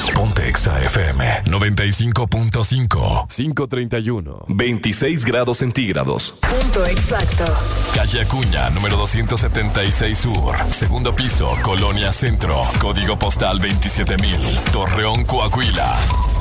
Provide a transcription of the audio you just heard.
Ponte Exa FM 95.5. 531. 26 grados centígrados. Punto exacto. Calle Acuña, número 276 Sur. Segundo piso, Colonia Centro. Código postal 27,000. Torreón, Coahuila.